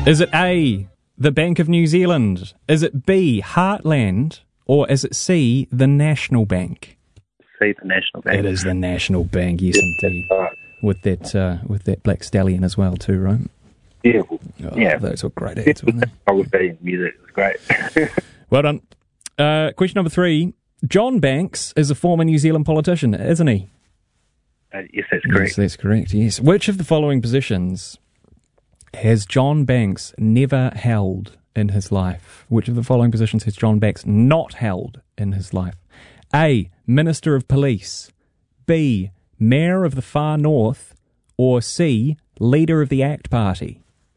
Is it A, the Bank of New Zealand? Is it B, Heartland? Or is it C, the National Bank? C, the National Bank. It is the National Bank, yes, indeed. With that Black Stallion as well, too, right? Yeah. Yeah. Those were great ads, weren't they? I would be in music. It was great. Well done. Question number 3. John Banks is a former New Zealand politician, isn't he? Yes, that's correct. Yes, that's correct, yes. Which of the following positions has John Banks never held in his life? Which of the following positions has John Banks not held in his life? A, Minister of Police. B, Mayor of the Far North. Or C, Leader of the ACT Party.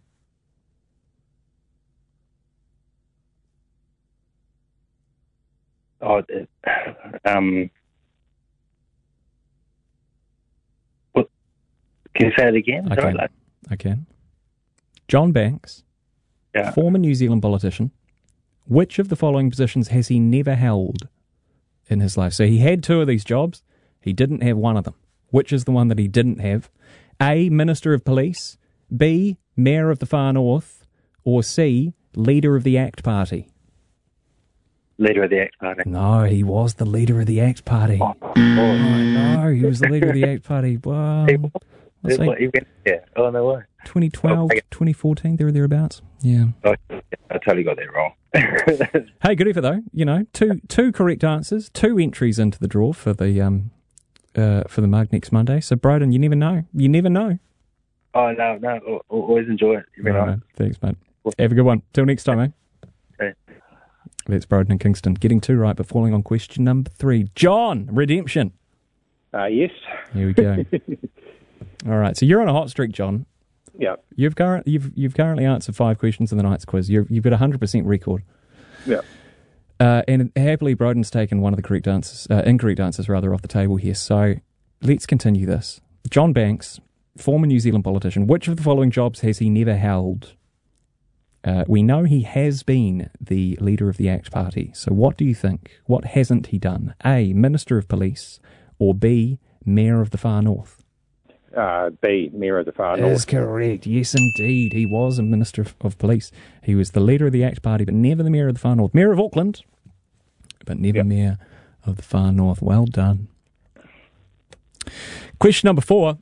What? Can you say it again? I can. John Banks, former New Zealand politician. Which of the following positions has he never held in his life? So he had 2 of these jobs. He didn't have one of them. Which is the one that he didn't have? A, Minister of Police. B, Mayor of the Far North. Or C, Leader of the ACT Party. Leader of the ACT Party. No, he was the Leader of the ACT Party. No, he was the Leader of the ACT Party. Wow. He went there. Oh, no way. 2012, 2014, thereabouts. Yeah. I totally got that wrong. Hey, good effort though. You know, two correct answers, 2 entries into the draw for the mug next Monday. So, Broden, you never know. You never know. Oh, no. Always enjoy it. Right. Thanks, mate. Have a good one. Till next time, eh? Okay. That's Broden in Kingston. Getting 2 right, but falling on question number 3. John, Redemption. Yes. Here we go. All right. So you're on a hot streak, John. Yeah. You've currently answered 5 questions in the night's quiz. You've got a 100% record. Yeah. And happily, Broden's taken one of the incorrect answers off the table here. So let's continue this. John Banks, former New Zealand politician. Which of the following jobs has he never held? We know he has been the leader of the ACT Party. So what do you think? What hasn't he done? A, Minister of Police. Or B, Mayor of the Far North. B, Mayor of the Far North. Is correct. Yes, indeed. He was a Minister of Police. He was the leader of the ACT Party, but never the Mayor of the Far North. Mayor of Auckland, but never Mayor of the Far North. Well done. Question number 4.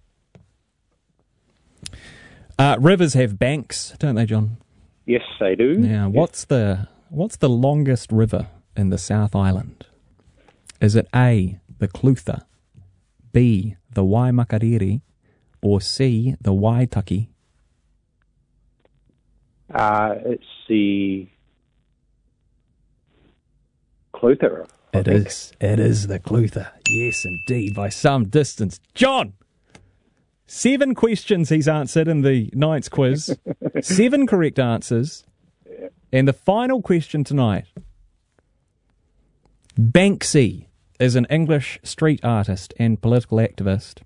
Rivers have banks, don't they, John? Yes, they do. Now, what's the longest river in the South Island? Is it A, the Clutha, B, the Waimakariri, or C, the Waitaki? It's the Clutha. It is the Clutha. Yes, indeed, by some distance. John! 7 questions he's answered in the night's quiz. 7 correct answers. And the final question tonight. Banksy is an English street artist and political activist.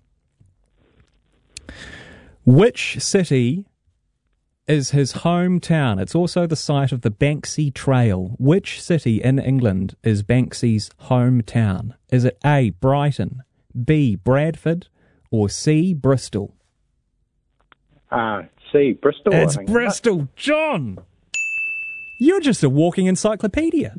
Which city is his hometown? It's also the site of the Banksy Trail. Which city in England is Banksy's hometown? Is it A, Brighton, B, Bradford, or C, Bristol? C, Bristol. It's Bristol. John! You're just a walking encyclopedia.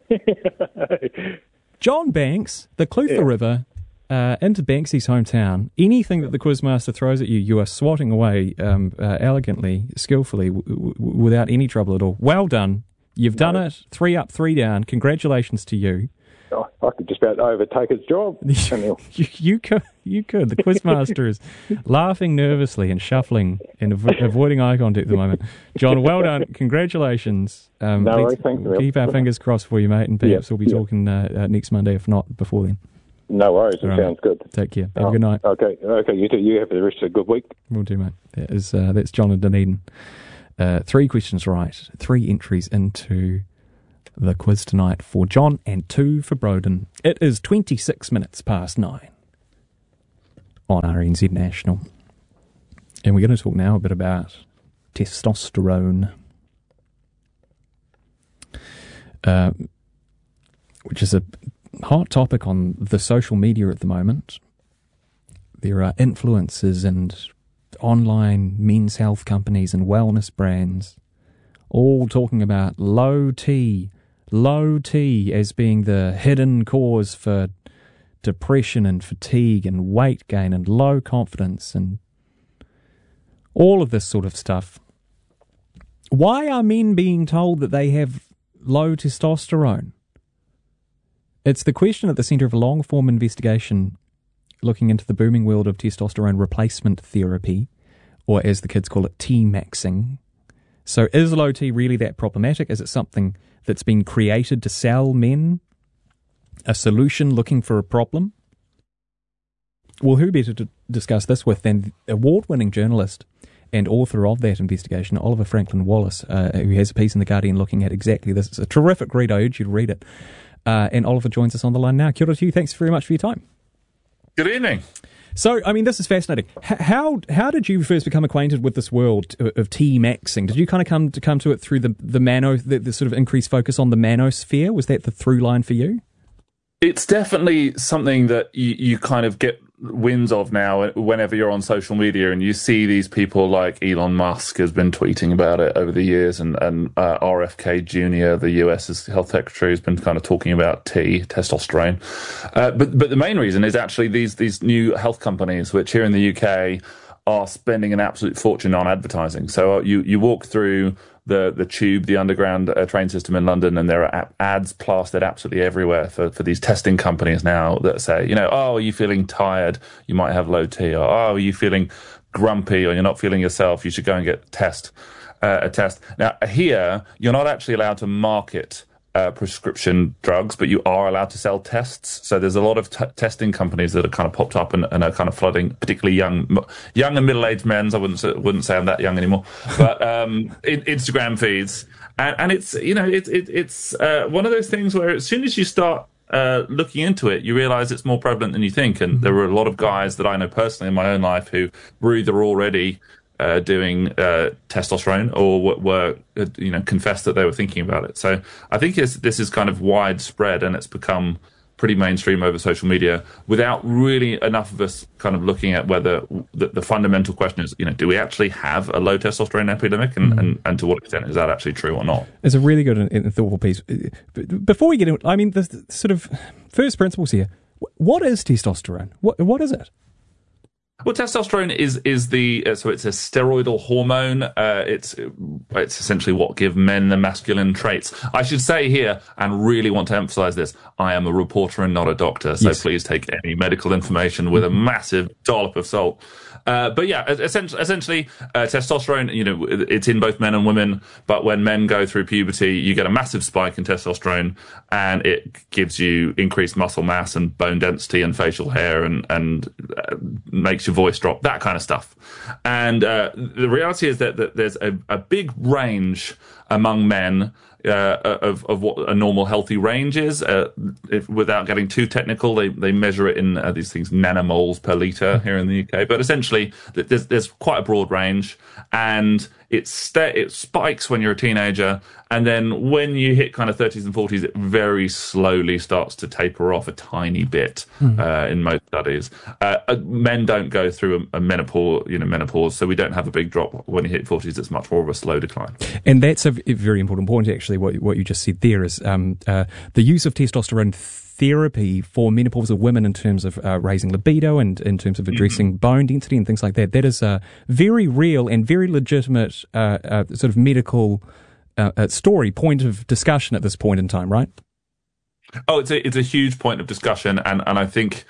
John Banks, the Clutha River, into Banksy's hometown. Anything that the quizmaster throws at you, you are swatting away elegantly, skillfully, without any trouble at all. Well done. You've done it. 3 up, 3 down. Congratulations to you. Oh, I could just about overtake his job. You could. The quizmaster is laughing nervously and shuffling and avoiding eye contact at the moment. John, well done. Congratulations. Thanks. Keep our fingers crossed for you, mate, and perhaps we'll be talking next Monday, if not before then. No worries. It sounds good. Take care. Have a good night. Okay. You too. You have the rest of a good week. Will do, mate. That's John in Dunedin. 3 questions right. 3 entries into the quiz tonight for John and 2 for Broden. It is 26 minutes past 9 on RNZ National. And we're going to talk now a bit about testosterone, which is a hot topic on the social media at the moment. There are influencers and online men's health companies and wellness brands all talking about low T as being the hidden cause for depression and fatigue and weight gain and low confidence and all of this sort of stuff. Why are men being told that they have low testosterone? It's the question at the centre of a long-form investigation looking into the booming world of testosterone replacement therapy, or as the kids call it, T-maxing. So is low T really that problematic? Is it something that's been created to sell men a solution looking for a problem? Well, who better to discuss this with than award-winning journalist and author of that investigation, Oliver Franklin-Wallace, who has a piece in The Guardian looking at exactly this. It's a terrific read. I urge you to read it. And Oliver joins us on the line now. Kia ora to you. Thanks very much for your time. Good evening. So, I mean, this is fascinating. How did you first become acquainted with this world of T-maxing? Did you kind of come to it through the sort of increased focus on the manosphere? Was that the through line for you? It's definitely something that you kind of get winds of now whenever you're on social media and you see these people like Elon Musk has been tweeting about it over the years, and RFK Jr., the US's health secretary, has been kind of talking about testosterone. But the main reason is actually these new health companies, which here in the UK are spending an absolute fortune on advertising. So you walk through the tube, the underground train system in London, and there are ads plastered absolutely everywhere for these testing companies now that say, oh, are you feeling tired? You might have low T. Or, oh, are you feeling grumpy or you're not feeling yourself? You should go and get a test. Now, here, you're not actually allowed to market prescription drugs, but you are allowed to sell tests. So there's a lot of testing companies that are kind of popped up and are kind of flooding, particularly young and middle-aged men's. I wouldn't say I'm that young anymore, but Instagram feeds, and it's it's one of those things where as soon as you start looking into it, you realize it's more prevalent than you think. And there were a lot of guys that I know personally in my own life who were either already doing testosterone or were confessed that they were thinking about it. So I think this is kind of widespread, and it's become pretty mainstream over social media without really enough of us kind of looking at whether the fundamental question is, do we actually have a low testosterone epidemic, and to what extent is that actually true or not? It's a really good and thoughtful piece. Before we get into it, I mean, the sort of first principles here. What is testosterone? What is it? Well, testosterone is the so it's a steroidal hormone. It's essentially what give men the masculine traits. I should say here, and really want to emphasize this, I am a reporter and not a doctor, so please take any medical information with a massive dollop of salt. But yeah, essentially, testosterone, it's in both men and women, but when men go through puberty, you get a massive spike in testosterone, and it gives you increased muscle mass and bone density and facial hair and makes your voice drop, that kind of stuff. And the reality is that there's a big range among men of what a normal healthy range is. Without getting too technical, they measure it in these things, nanomoles per litre here in the UK. But essentially, there's quite a broad range, and it spikes when you're a teenager, and then when you hit kind of 30s and 40s, it very slowly starts to taper off a tiny bit in most studies. Men don't go through a menopause, so we don't have a big drop when you hit 40s. It's much more of a slow decline. And that's a very important point, actually, what you just said there is the use of testosterone therapy for menopausal women in terms of raising libido and in terms of addressing bone density and things like that. That is a very real and very legitimate sort of medical point of discussion at this point in time, right? Oh, it's a huge point of discussion, and I think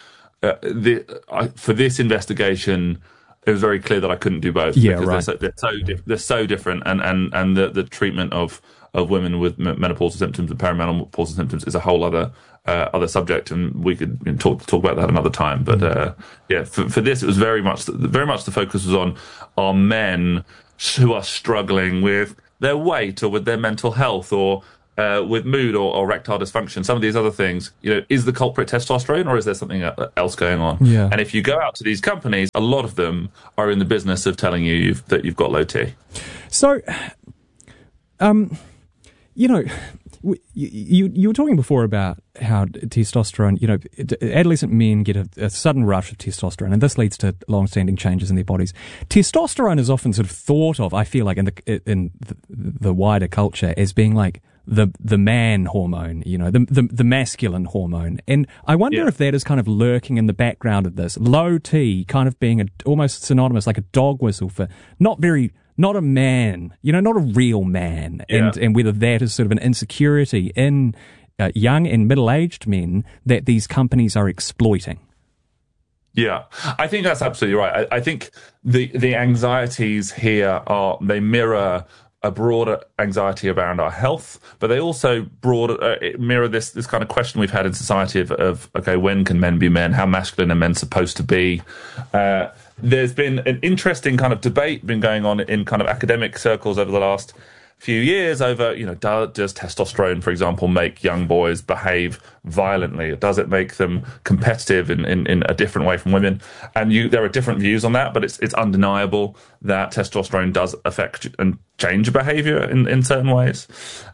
for this investigation, it was very clear that I couldn't do both. Yeah, because right. They're so different, and the treatment of women with menopausal symptoms and perimenopausal symptoms is a whole other subject, and we could talk about that another time. But for this, it was very much the focus was on men who are struggling with their weight or with their mental health or with mood or erectile dysfunction, some of these other things. Is the culprit testosterone, or is there something else going on? Yeah. And if you go out to these companies, a lot of them are in the business of telling you that you've got low T. So, You know, you were talking before about how testosterone, you know, adolescent men get a sudden rush of testosterone, and this leads to long-standing changes in their bodies. Testosterone is often sort of thought of, I feel like, in the wider culture as being like the man hormone, you know, the masculine hormone. And I wonder if that is kind of lurking in the background of this. Low T kind of being almost synonymous, like a dog whistle for not a man, you know, not a real man, and whether that is sort of an insecurity in young and middle-aged men that these companies are exploiting. Yeah, I think that's absolutely right. I think the anxieties here they mirror a broader anxiety around our health, but they also mirror this kind of question we've had in society of okay, when can men be men? How masculine are men supposed to be? There's been an interesting kind of debate been going on in kind of academic circles over the last few years over, you know, does testosterone, for example, make young boys behave violently? Does it make them competitive in a different way from women? And there are different views on that, but it's undeniable that testosterone does affect and change behavior in certain ways.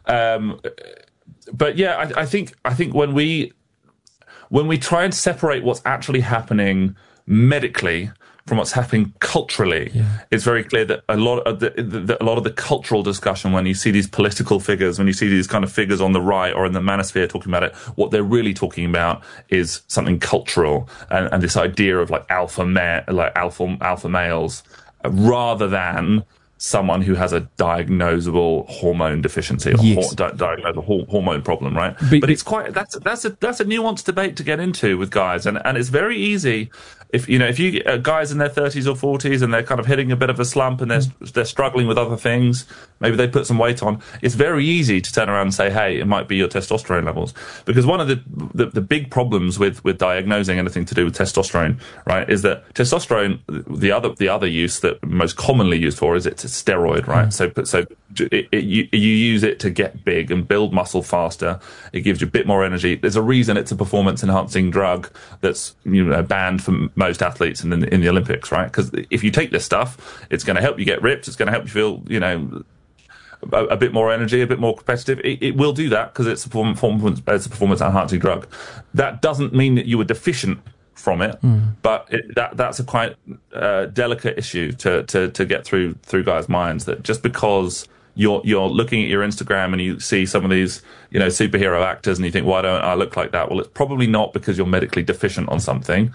But yeah, I think when we try and separate what's actually happening medically from what's happening culturally, it's very clear that a lot of the cultural discussion, when you see these political figures, when you see these kind of figures on the right or in the manosphere talking about it, what they're really talking about is something cultural and this idea of like alpha males, rather than someone who has a diagnosable hormone deficiency or diagnosable hormone problem, right? But it's that's a nuanced debate to get into with guys, and it's very easy if you get guys in their 30s or 40s and they're kind of hitting a bit of a slump and they're struggling with other things, maybe they put some weight on. It's very easy to turn around and say, hey, it might be your testosterone levels, because one of the big problems with diagnosing anything to do with testosterone, right, is that testosterone, the other use that most commonly used for is it's a steroid, right? So you use it to get big and build muscle faster. It gives you a bit more energy. There's a reason it's a performance enhancing drug that's banned from most athletes in the Olympics, right? Because if you take this stuff, it's going to help you get ripped. It's going to help you feel, a bit more energy, a bit more competitive. It will do that because it's a performance enhancing drug. That doesn't mean that you were deficient from it, but that's a quite delicate issue to get through guys' minds. That just because you're looking at your Instagram and you see some of these superhero actors and you think, why don't I look like that? Well, it's probably not because you're medically deficient on something.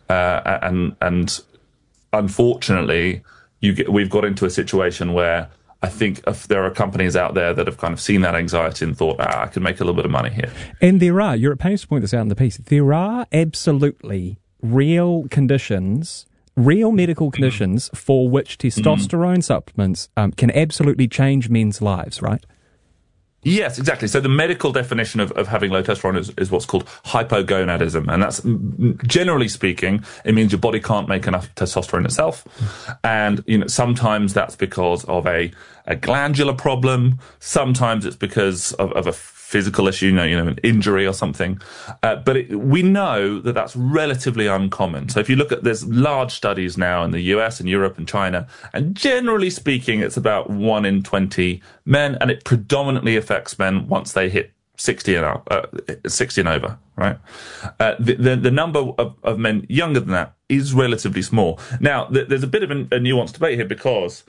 And unfortunately, we've got into a situation where I think if there are companies out there that have kind of seen that anxiety and thought, I can make a little bit of money here. And you're at pains to point this out in the piece, there are absolutely real medical conditions for which testosterone supplements can absolutely change men's lives, right? Yes, exactly. So the medical definition of having low testosterone is what's called hypogonadism. And that's, generally speaking, it means your body can't make enough testosterone itself. And, sometimes that's because of a glandular problem. Sometimes it's because of a physical issue, an injury or something. But we know that that's relatively uncommon. So if you look at, there's large studies now in the US and Europe and China, and generally speaking, it's about 1 in 20 men, and it predominantly affects men once they hit 60 and over, right? The number of men younger than that is relatively small. Now, there's a bit of a nuanced debate here because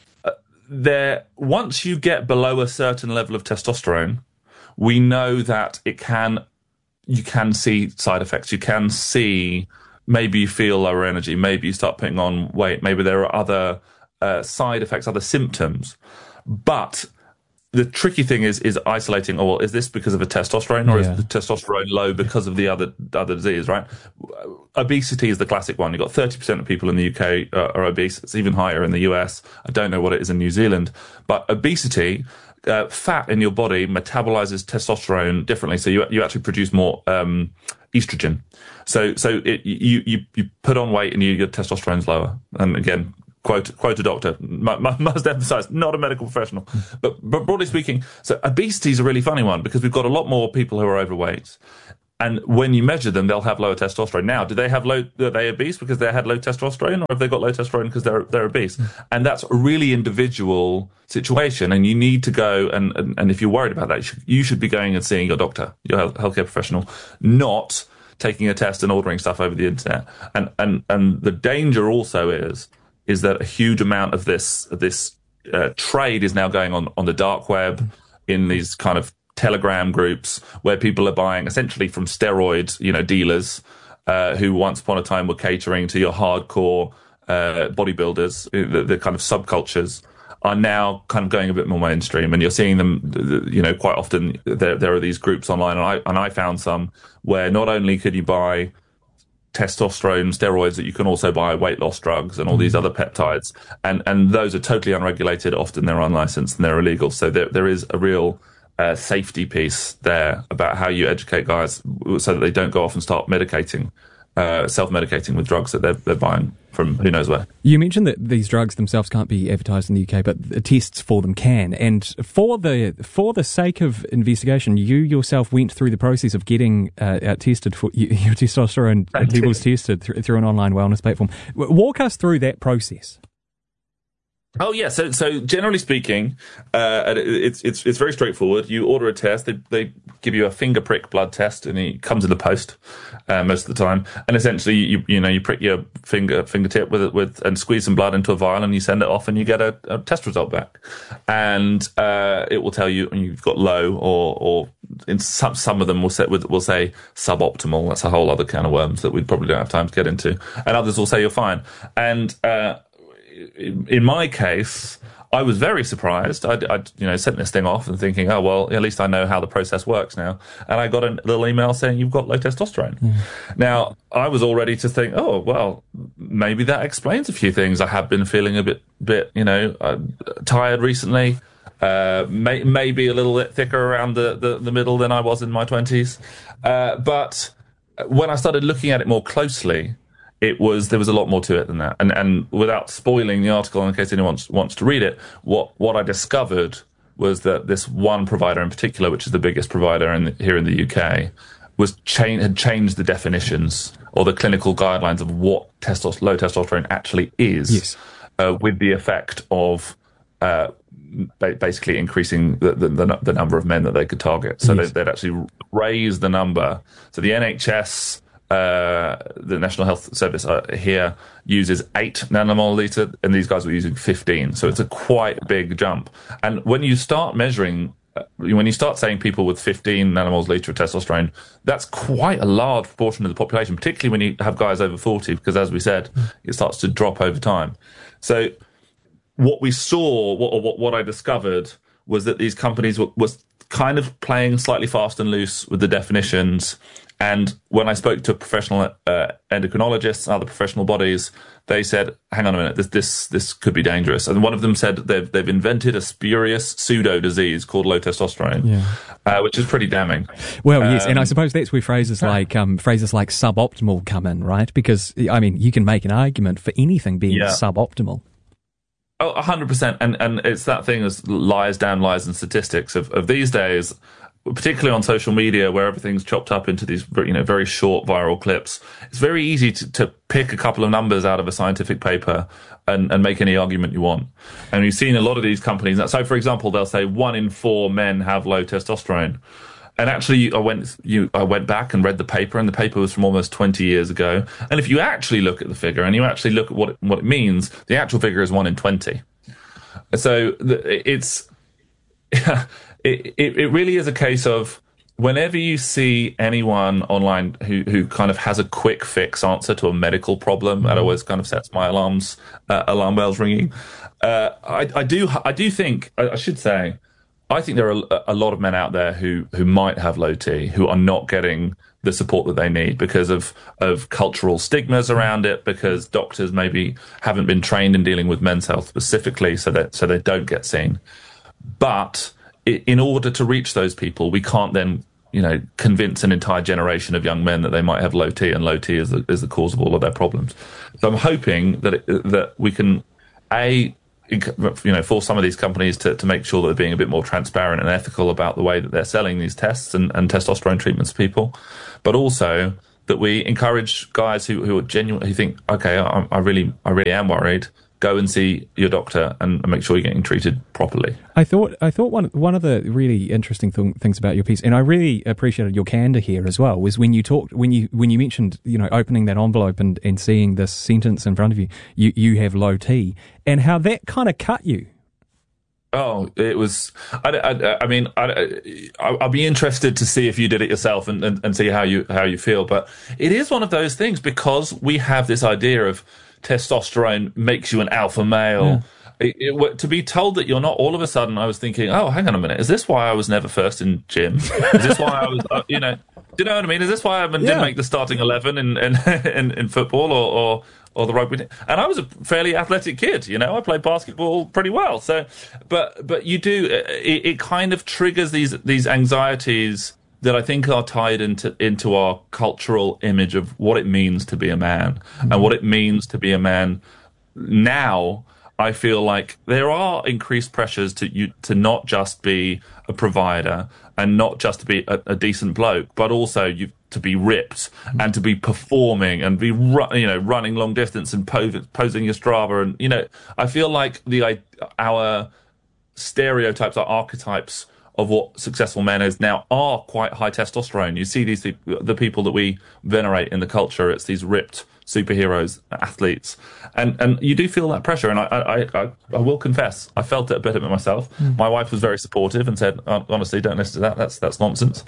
once you get below a certain level of testosterone, we know that you can see side effects. You can see, maybe you feel lower energy, maybe you start putting on weight, maybe there are other side effects, other symptoms. But the tricky thing is isolating, is this because of a testosterone, or is the testosterone low because of the other disease, right? Obesity is the classic one. You've got 30% of people in the UK are obese. It's even higher in the US. I don't know what it is in New Zealand. But obesity, fat in your body metabolizes testosterone differently, so you actually produce more estrogen. So you put on weight and your testosterone's lower. And again, quote a doctor, must emphasize, not a medical professional. But broadly speaking, so obesity is a really funny one because we've got a lot more people who are overweight. And when you measure them, they'll have lower testosterone. Now, are they obese because they had low testosterone, or have they got low testosterone because they're obese? And that's a really individual situation. And you need to go and if you're worried about that, you should be going and seeing your doctor, your healthcare professional, not taking a test and ordering stuff over the internet. And the danger also is that a huge amount of this trade is now going on the dark web, in these kind of Telegram groups where people are buying essentially from steroid, dealers who once upon a time were catering to your hardcore bodybuilders. The kind of subcultures are now kind of going a bit more mainstream, and you're seeing them. Quite often there are these groups online, and I found some where not only could you buy testosterone steroids, that you can also buy weight loss drugs and all these other peptides, and those are totally unregulated. Often they're unlicensed and they're illegal. So there is a real safety piece there about how you educate guys so that they don't go off and start self-medicating with drugs that they're buying from who knows where. You mentioned that these drugs themselves can't be advertised in the UK, but the tests for them can. And for the sake of investigation, you yourself went through the process of getting tested for your testosterone levels tested through an online wellness platform. Walk us through that process. Oh yeah, so generally speaking, it's very straightforward. You order a test. They give you a finger prick blood test, and it comes in the post most of the time. And essentially, you prick your fingertip with and squeeze some blood into a vial, and you send it off, and you get a test result back. And it will tell you you've got low, or in some of them will say suboptimal. That's a whole other can of worms that we probably don't have time to get into. And others will say you're fine. And in my case, I was very surprised. I sent this thing off and thinking, oh, well, at least I know how the process works now. And I got a little email saying you've got low testosterone. Now, I was all ready to think, oh, well, maybe that explains a few things. I have been feeling a bit tired recently, maybe a little bit thicker around the middle than I was in my 20s. But when I started looking at it more closely, there was a lot more to it than that. And without spoiling the article in case anyone wants to read it, what I discovered was that this one provider in particular, which is the biggest provider here in the UK, had changed the definitions or the clinical guidelines of what low testosterone actually is, with the effect of basically increasing the number of men that they could target. So they'd actually raise the number. So the NHS, the National Health Service here uses 8 nanomole liter, and these guys were using 15. So it's a quite big jump. And when you start measuring, when you start saying people with 15 nanomoles liter of testosterone, that's quite a large proportion of the population, particularly when you have guys over 40, because as we said, it starts to drop over time. So what we saw, what I discovered, was that these companies was kind of playing slightly fast and loose with the definitions. And when I spoke to professional endocrinologists and other professional bodies, they said, hang on a minute, this could be dangerous. And one of them said they've invented a spurious pseudo disease called low testosterone, which is pretty damning. Well, yes, and I suppose that's where phrases like suboptimal come in, right? Because, I mean, you can make an argument for anything being suboptimal. Oh, 100%. And it's that thing as lies, damn lies, and statistics of these days, particularly on social media where everything's chopped up into these very short viral clips. It's very easy to pick a couple of numbers out of a scientific paper and make any argument you want. And we've seen a lot of these companies. So, for example, they'll say 1 in 4 men have low testosterone. And actually, I went back and read the paper, and the paper was from almost 20 years ago. And if you actually look at the figure and you actually look at what it means, the actual figure is 1 in 20. So it's it really is a case of whenever you see anyone online who kind of has a quick fix answer to a medical problem, that always kind of sets my alarm bells ringing. I do think I should say. I think there are a lot of men out there who might have low T, who are not getting the support that they need because of cultural stigmas around it, because doctors maybe haven't been trained in dealing with men's health specifically, so they don't get seen. But in order to reach those people, we can't then convince an entire generation of young men that they might have low T, and low T is the cause of all of their problems. So I'm hoping that we can for some of these companies to make sure that they're being a bit more transparent and ethical about the way that they're selling these tests and testosterone treatments to people, but also that we encourage guys who are genuine, who think, okay, I really am worried. Go and see your doctor and make sure you're getting treated properly. I thought one of the really interesting things about your piece, and I really appreciated your candor here as well, was when you mentioned, opening that envelope and seeing this sentence in front of you, you have low T, and how that kind of cut you. Oh, it was. I mean, I'll be interested to see if you did it yourself and see how you feel. But it is one of those things, because we have this idea of testosterone makes you an alpha male. Yeah. To be told that you're not, all of a sudden, I was thinking, oh, hang on a minute, is this why I was never first in gym? Is this why I was, do you know what I mean? Is this why I didn't make the starting 11 in football or the rugby? And I was a fairly athletic kid, I played basketball pretty well. So, but you do, it kind of triggers these anxieties that I think are tied into our cultural image of what it means to be a man, and what it means to be a man now. I feel like there are increased pressures to not just be a provider and not just to be a decent bloke, but also to be ripped and to be performing and be running long distance and posing your Strava, and I feel like our stereotypes, our archetypes of what successful men is now are quite high testosterone. You see the people that we venerate in the culture, it's these ripped superheroes, athletes, and you do feel that pressure. And I will confess, I felt it a bit of it myself. My wife was very supportive and said, honestly, don't listen to that. That's nonsense.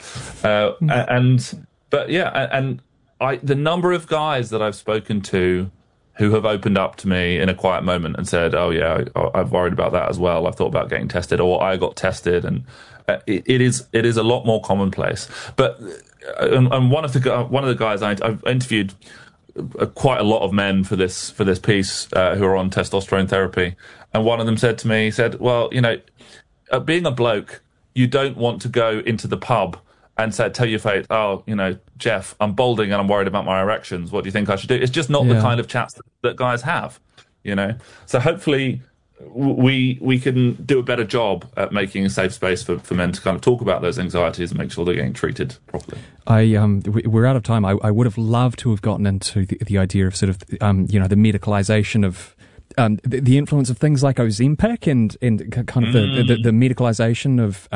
But the number of guys that I've spoken to who have opened up to me in a quiet moment and said, oh yeah, I've worried about that as well. I've thought about getting tested, or I got tested, and it is a lot more commonplace. But and one of the guys I've interviewed quite a lot of men for this piece who are on testosterone therapy, and one of them said to me, he said, well, being a bloke, you don't want to go into the pub and tell your face, oh, Jeff, I'm balding and I'm worried about my erections. What do you think I should do? It's just not the kind of chats that guys have, So hopefully we can do a better job at making a safe space for men to kind of talk about those anxieties and make sure they're getting treated properly. We're out of time. I would have loved to have gotten into the idea of sort of, the medicalization of the influence of things like Ozempic and kind of the medicalization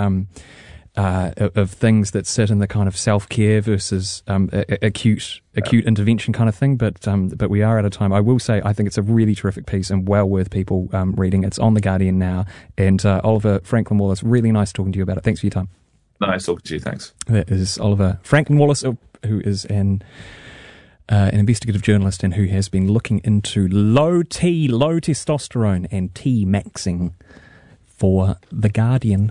of things that sit in the kind of self-care versus acute intervention kind of thing, but we are out of time. I will say I think it's a really terrific piece and well worth people reading. It's on The Guardian now, and Oliver Franklin-Wallace, really nice talking to you about it. Thanks for your time. Nice talking to you, thanks. That is Oliver Franklin-Wallace, who is an investigative journalist and who has been looking into low testosterone and T-maxing for The Guardian.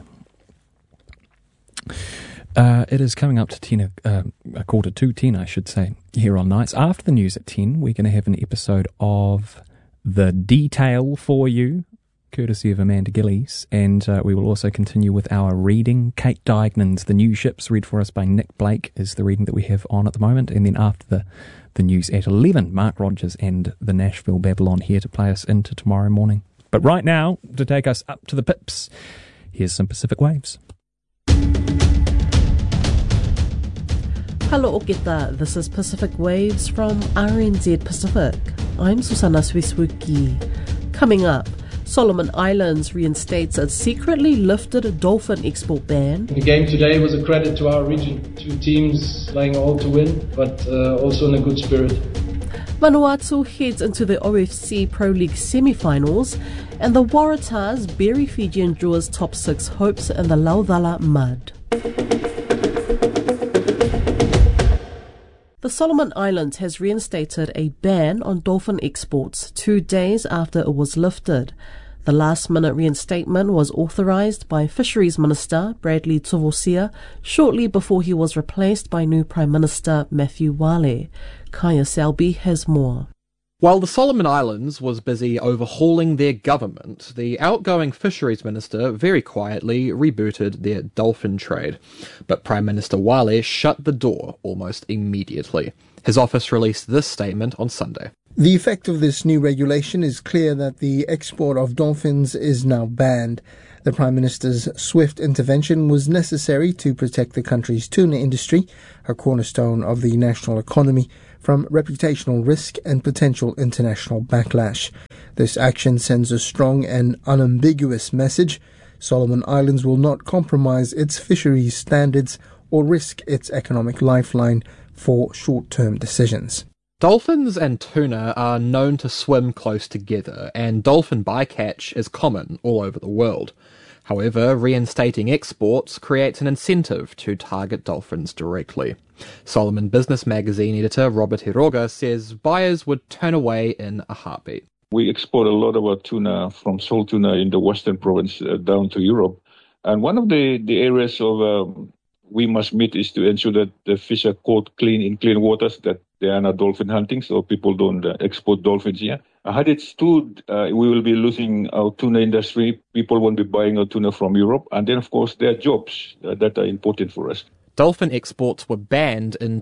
It is coming up to 10, I should say, here on Nights. After the news at 10, we're going to have an episode of The Detail for you, courtesy of Amanda Gillies, and we will also continue with our reading. Kate Dignan's The New Ships, read for us by Nick Blake, is the reading that we have on at the moment. And then after the news at 11, Mark Rogers and the Nashville Babylon here to play us into tomorrow morning. But right now, to take us up to the pips, here's some Pacific Waves. Hello Okita, this is Pacific Waves from RNZ Pacific. I'm Susanna Swiswuki. Coming up, Solomon Islands reinstates a secretly lifted dolphin export ban. The game today was a credit to our region. 2 teams playing all to win, but also in a good spirit. Vanuatu heads into the OFC Pro League semi-finals, and the Waratahs bury Fijian Drewers' top 6 hopes in the Laucala mud. The Solomon Islands has reinstated a ban on dolphin exports 2 days after it was lifted. The last-minute reinstatement was authorised by Fisheries Minister Bradley Tovosia shortly before he was replaced by new Prime Minister Matthew Wale. Kaya Selby has more. While the Solomon Islands was busy overhauling their government, the outgoing Fisheries Minister very quietly rebooted their dolphin trade. But Prime Minister Wale shut the door almost immediately. His office released this statement on Sunday. The effect of this new regulation is clear that the export of dolphins is now banned. The Prime Minister's swift intervention was necessary to protect the country's tuna industry, a cornerstone of the national economy, from reputational risk and potential international backlash. This action sends a strong and unambiguous message. Solomon Islands will not compromise its fisheries standards or risk its economic lifeline for short-term decisions. Dolphins and tuna are known to swim close together, and dolphin bycatch is common all over the world. However, reinstating exports creates an incentive to target dolphins directly. Solomon Business Magazine editor Robert Hiroga says buyers would turn away in a heartbeat. We export a lot of our tuna from salt tuna in the Western Province down to Europe. And one of the areas of we must meet is to ensure that the fish are caught clean in clean waters, that they are not dolphin hunting, so people don't export dolphins here. Had it stood, we will be losing our tuna industry. People won't be buying our tuna from Europe. And then, of course, there are jobs that are important for us. Dolphin exports were banned in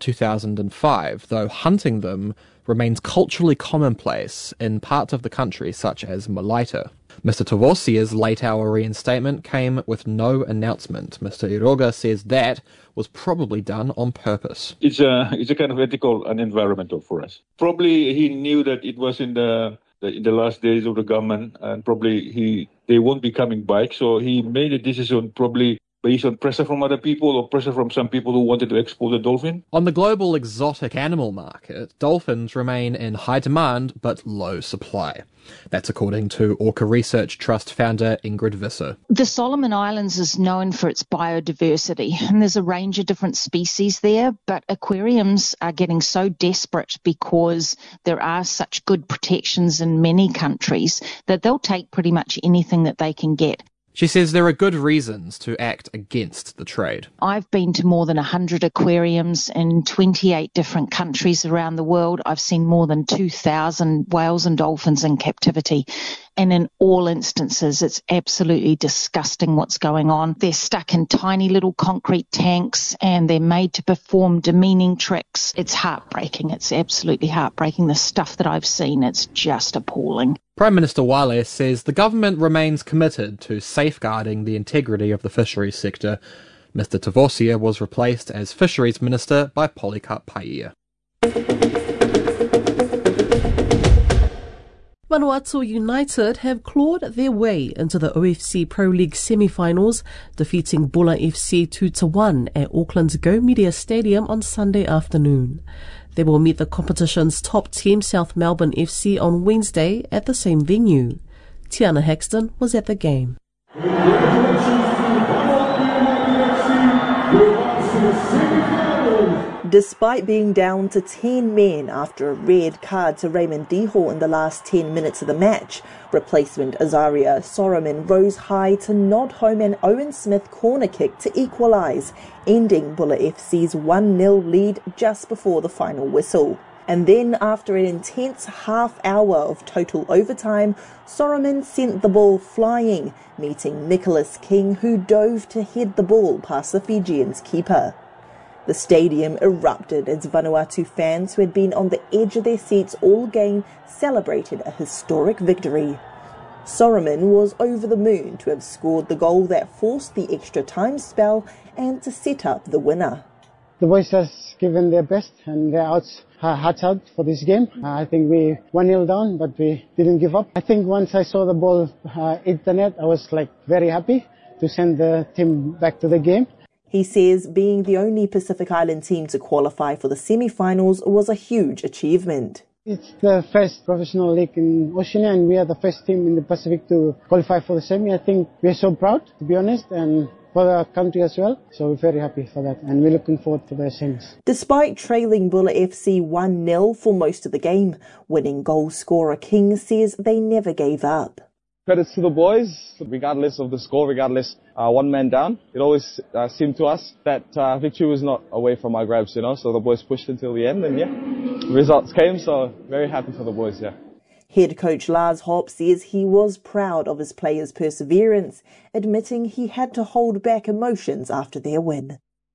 2005, though hunting them remains culturally commonplace in parts of the country such as Malaita. Mr. Tavosia's late-hour reinstatement came with no announcement. Mr. Iroga says that was probably done on purpose. It's a kind of ethical and environmental for us. Probably he knew that it was in the last days of the government, and probably they won't be coming back, so he made a decision probably based on pressure from other people or pressure from some people who wanted to export the dolphin. On the global exotic animal market, dolphins remain in high demand but low supply. That's according to Orca Research Trust founder Ingrid Visser. The Solomon Islands is known for its biodiversity, and there's a range of different species there, but aquariums are getting so desperate because there are such good protections in many countries that they'll take pretty much anything that they can get. She says there are good reasons to act against the trade. I've been to more than 100 aquariums in 28 different countries around the world. I've seen more than 2,000 whales and dolphins in captivity. And in all instances, it's absolutely disgusting what's going on. They're stuck in tiny little concrete tanks and they're made to perform demeaning tricks. It's heartbreaking. It's absolutely heartbreaking. The stuff that I've seen, it's just appalling. Prime Minister Wale says the government remains committed to safeguarding the integrity of the fisheries sector. Mr. Tavosia was replaced as Fisheries Minister by Polycarp Paia. Vanuatu United have clawed their way into the OFC Pro League semi-finals, defeating Bula FC 2-1 at Auckland's Go Media Stadium on Sunday afternoon. They will meet the competition's top team, South Melbourne FC, on Wednesday at the same venue. Tiana Hexton was at the game. Despite being down to 10 men after a red card to Raymond Dihall in the last 10 minutes of the match, replacement Azaria Soromin rose high to nod home an Owen Smith corner kick to equalise, ending Bula FC's 1-0 lead just before the final whistle. And then, after an intense half hour of total overtime, Soromin sent the ball flying, meeting Nicholas King, who dove to head the ball past the Fijians' keeper. The stadium erupted as Vanuatu fans who had been on the edge of their seats all game celebrated a historic victory. Soromin was over the moon to have scored the goal that forced the extra time spell and to set up the winner. The boys have given their best and their hearts out for this game. I think we 1-0 down, but we didn't give up. I think once I saw the ball hit the net, I was very happy to send the team back to the game. He says being the only Pacific Island team to qualify for the semi-finals was a huge achievement. It's the first professional league in Oceania, and we are the first team in the Pacific to qualify for the semi. I think we're so proud, to be honest, and for our country as well. So we're very happy for that, and we're looking forward to the semis. Despite trailing Bula FC 1-0 for most of the game, winning goal scorer King says they never gave up. Credits to the boys, regardless of the score, regardless one man down. It always seemed to us that victory was not away from our grabs, so the boys pushed until the end, and results came, so very happy for the boys, Head coach Lars Hopp says he was proud of his players' perseverance, admitting he had to hold back emotions after their win.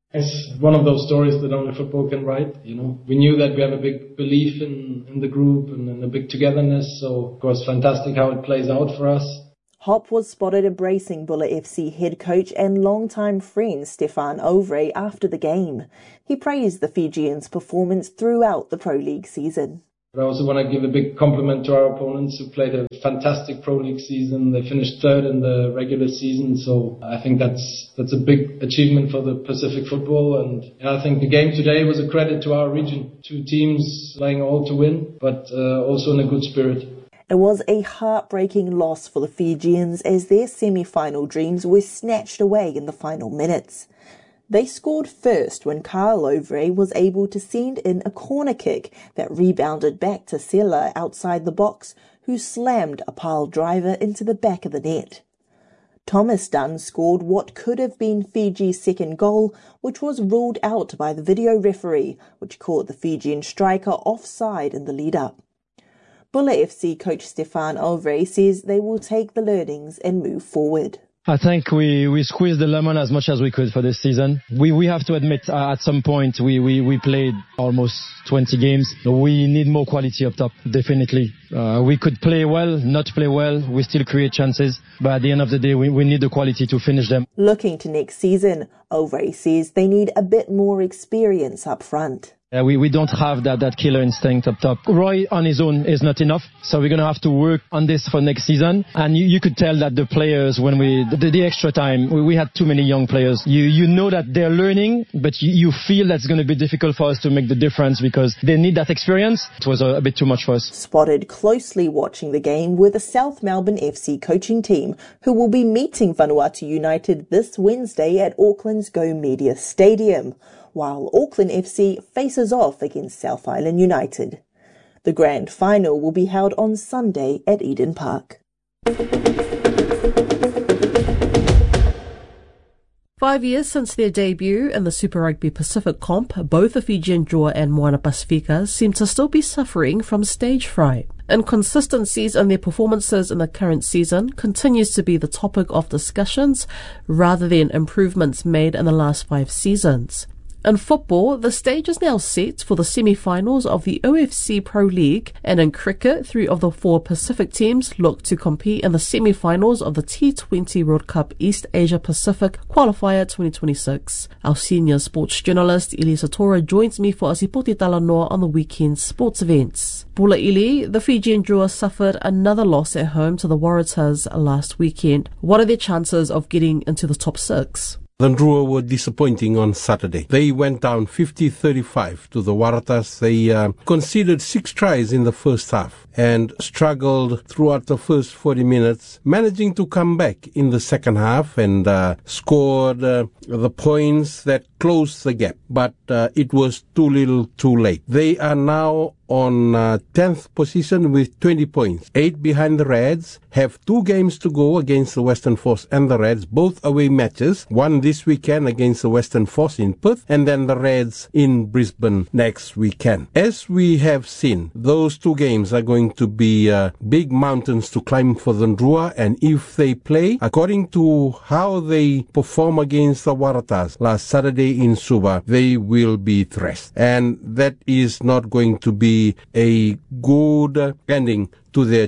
It's one of those stories that only football can write. We knew that we have a big belief in the group and a big togetherness. So, of course, fantastic how it plays out for us. Hop was spotted embracing Bulla FC head coach and longtime friend Stefan Ovre after the game. He praised the Fijians' performance throughout the Pro League season. But I also want to give a big compliment to our opponents who played a fantastic Pro League season. They finished third in the regular season, so I think that's a big achievement for the Pacific football. And I think the game today was a credit to our region. 2 teams playing all to win, but also in a good spirit. It was a heartbreaking loss for the Fijians as their semi-final dreams were snatched away in the final minutes. They scored first when Carl Ovre was able to send in a corner kick that rebounded back to Sela outside the box, who slammed a pile driver into the back of the net. Thomas Dunn scored what could have been Fiji's second goal, which was ruled out by the video referee, which caught the Fijian striker offside in the lead-up. Bulla FC coach Stefan Ovre says they will take the learnings and move forward. I think we squeezed the lemon as much as we could for this season. We have to admit at some point we played almost 20 games. We need more quality up top, definitely. We could play well, not play well. We still create chances. But at the end of the day, we need the quality to finish them. Looking to next season, Ovre says they need a bit more experience up front. We don't have that killer instinct up top. Roy on his own is not enough, so we're going to have to work on this for next season. And you could tell that the players, when the extra time, we had too many young players. You know that they're learning, but you feel that's going to be difficult for us to make the difference because they need that experience. It was a bit too much for us. Spotted closely watching the game were the South Melbourne FC coaching team, who will be meeting Vanuatu United this Wednesday at Auckland's Go Media Stadium, while Auckland FC faces off against South Island United. The grand final will be held on Sunday at Eden Park. 5 years since their debut in the Super Rugby Pacific Comp, both the Fijian Drua and Moana Pacifica seem to still be suffering from stage fright. Inconsistencies in their performances in the current season continues to be the topic of discussions rather than improvements made in the last 5 seasons. In football, the stage is now set for the semi-finals of the OFC Pro League, and in cricket, 3 of the 4 Pacific teams look to compete in the semi-finals of the T20 World Cup East Asia Pacific Qualifier 2026. Our senior sports journalist, Ili Satora, joins me for a Sipoti Talanoa on the weekend sports events. Bula Ili, the Fijian Drua suffered another loss at home to the Waratahs last weekend. What are their chances of getting into the top 6? The Drua were disappointing on Saturday. They went down 50-35 to the Waratahs. They conceded 6 tries in the first half and struggled throughout the first 40 minutes, managing to come back in the second half and scored the points that closed the gap. But it was too little too late. They are now on 10th position with 20 points, 8 behind the Reds, have 2 games to go against the Western Force and the Reds, both away matches, one this weekend against the Western Force in Perth, and then the Reds in Brisbane next weekend. As we have seen, those 2 games are going to be big mountains to climb for the Drua, and if they play according to how they perform against the Waratahs last Saturday in Suva, they will be thrashed. And that is not going to be a good ending to their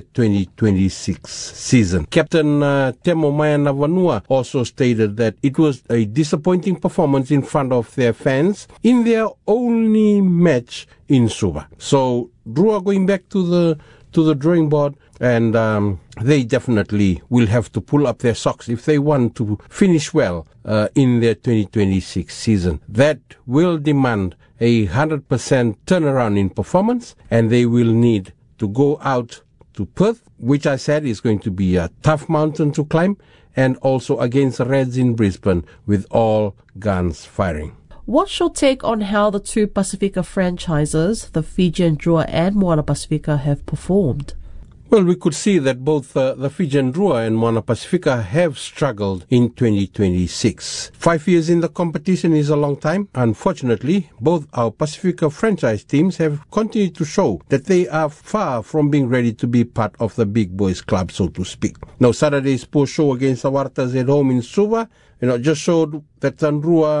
2026 season. Captain Temo Maena also stated that it was a disappointing performance in front of their fans in their only match in Suva. So Drua going back to the drawing board, and they definitely will have to pull up their socks if they want to finish well in their 2026 season. That will demand a 100% turnaround in performance, and they will need to go out to Perth, which I said is going to be a tough mountain to climb, and also against the Reds in Brisbane with all guns firing. What's your take on how the 2 Pacifica franchises, the Fijian Drua and Moana Pacifica, have performed? Well, we could see that both the Fijian Drua and Moana Pacifica have struggled in 2026. 5 years in the competition is a long time. Unfortunately, both our Pacifica franchise teams have continued to show that they are far from being ready to be part of the big boys club, so to speak. Now, Saturday's poor show against the Waratahs at home in Suva, just showed that the Drua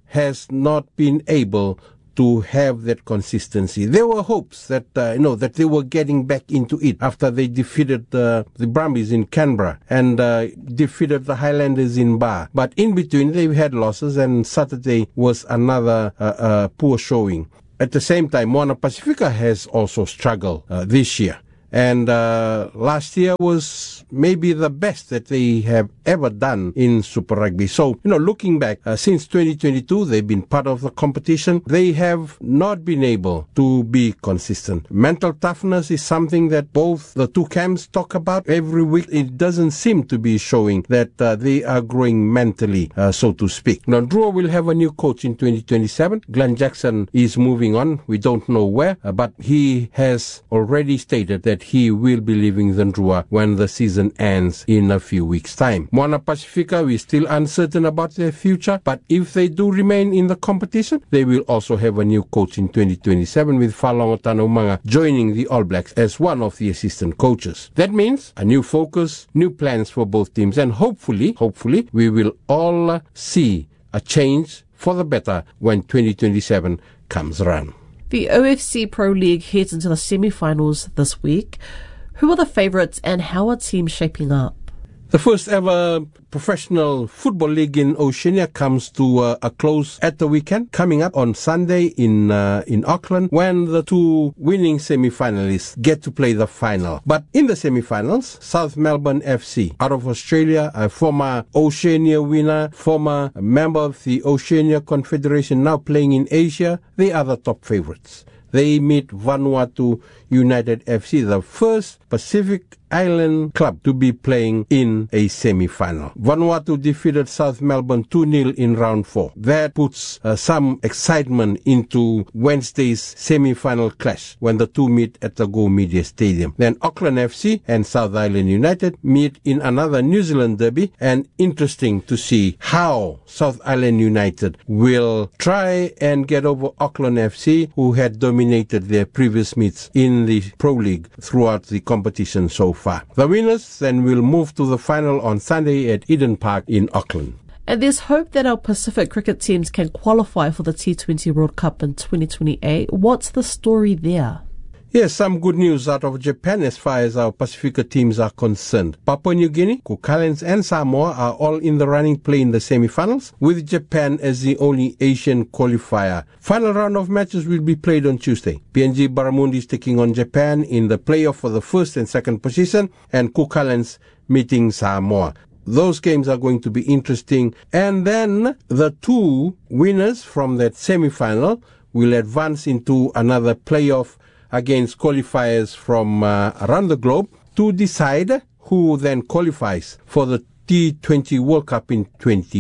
has not been able to have that consistency. There were hopes that that they were getting back into it after they defeated the Brumbies in Canberra and defeated the Highlanders in Bar. But in between, they've had losses, and Saturday was another poor showing. At the same time, Moana Pacifica has also struggled this year. And last year was maybe the best that they have ever done in Super Rugby. So, looking back, since 2022, they've been part of the competition. They have not been able to be consistent. Mental toughness is something that both the two camps talk about every week. It doesn't seem to be showing that they are growing mentally, so to speak. Now, Drua will have a new coach in 2027. Glenn Jackson is moving on. We don't know where, but he has already stated that he will be leaving the Drua when the season ends in a few weeks' time. Moana Pacifica, we're still uncertain about their future, but if they do remain in the competition, they will also have a new coach in 2027 with Falongo Tanaumanga joining the All Blacks as one of the assistant coaches. That means a new focus, new plans for both teams, and hopefully, we will all see a change for the better when 2027 comes around. The OFC Pro League heads into the semi-finals this week. Who are the favourites and how are teams shaping up? The first ever professional football league in Oceania comes to a close at the weekend, coming up on Sunday in Auckland, when the two winning semi-finalists get to play the final. But in the semi-finals, South Melbourne FC out of Australia, a former Oceania winner, former member of the Oceania Confederation, now playing in Asia, they are the top favourites. They meet Vanuatu United FC, the first Pacific Island club to be playing in a semi-final. Vanuatu defeated South Melbourne 2-0 in round 4. That puts some excitement into Wednesday's semi-final clash when the two meet at the Go Media Stadium. Then Auckland FC and South Island United meet in another New Zealand derby, and interesting to see how South Island United will try and get over Auckland FC, who had dominated their previous meets in the Pro League throughout the competition so far. The winners then will move to the final on Sunday at Eden Park in Auckland. And there's hope that our Pacific cricket teams can qualify for the T20 World Cup in 2028. What's the story there? Yes, some good news out of Japan as far as our Pacifica teams are concerned. Papua New Guinea, Cook Islands and Samoa are all in the running play in the semi-finals, with Japan as the only Asian qualifier. Final round of matches will be played on Tuesday. PNG Barramundi is taking on Japan in the playoff for the first and second position, and Cook Islands meeting Samoa. Those games are going to be interesting. And then the two winners from that semi-final will advance into another playoff against qualifiers from around the globe to decide who then qualifies for the T20 World Cup in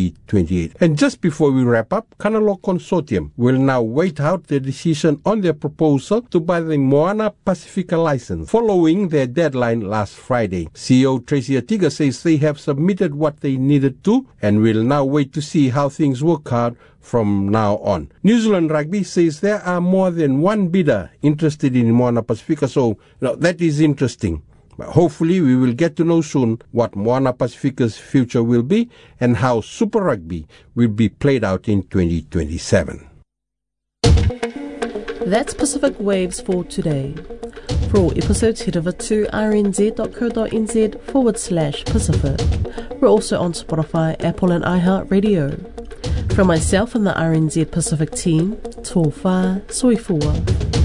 2028. And just before we wrap up, Kanalo Consortium will now wait out their decision on their proposal to buy the Moana Pacifica license following their deadline last Friday. CEO Tracy Atiga says they have submitted what they needed to and will now wait to see how things work out from now on. New Zealand Rugby says there are more than one bidder interested in Moana Pacifica, so that is interesting. But hopefully we will get to know soon what Moana Pacifica's future will be and how Super Rugby will be played out in 2027. That's Pacific Waves for today. For all episodes, head over to rnz.co.nz/Pacific. We're also on Spotify, Apple and iHeartRadio. From myself and the RNZ Pacific team, tō whā, soifua.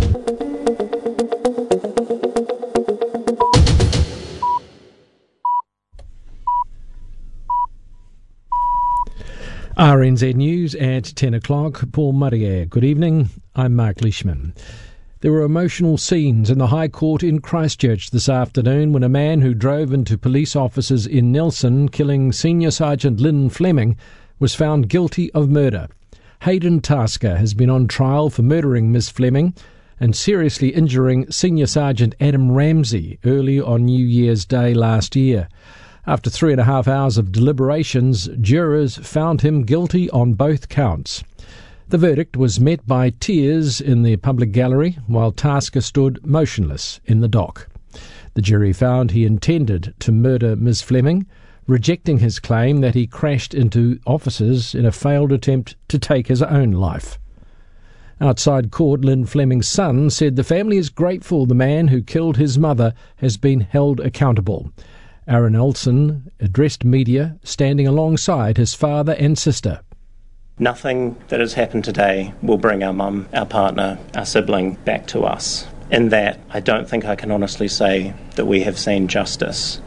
RNZ News at 10 o'clock. Paul Murray. Good evening. I'm Mark Leishman. There were emotional scenes in the High Court in Christchurch this afternoon when a man who drove into police officers in Nelson, killing Senior Sergeant Lynn Fleming, was found guilty of murder. Hayden Tasker has been on trial for murdering Miss Fleming and seriously injuring Senior Sergeant Adam Ramsey early on New Year's Day last year. After 3.5 hours of deliberations, jurors found him guilty on both counts. The verdict was met by tears in the public gallery, while Tasker stood motionless in the dock. The jury found he intended to murder Ms. Fleming, rejecting his claim that he crashed into officers in a failed attempt to take his own life. Outside court, Lynn Fleming's son said the family is grateful the man who killed his mother has been held accountable. Aaron Olsen addressed media, standing alongside his father and sister. Nothing that has happened today will bring our mum, our partner, our sibling back to us. In that, I don't think I can honestly say that we have seen justice.